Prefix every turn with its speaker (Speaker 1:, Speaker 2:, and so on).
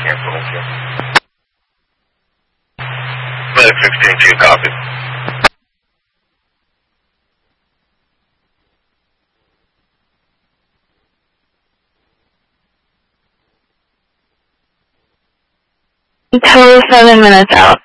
Speaker 1: Cancel. Medic 16-2, copy.
Speaker 2: Total 7 minutes out.